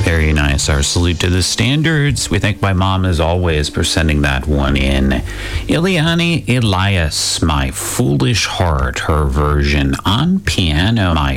Very nice. Our salute to the standards. We thank my mom, as always, for sending that one in. Ileana Elias, My Foolish Heart, her version on piano. My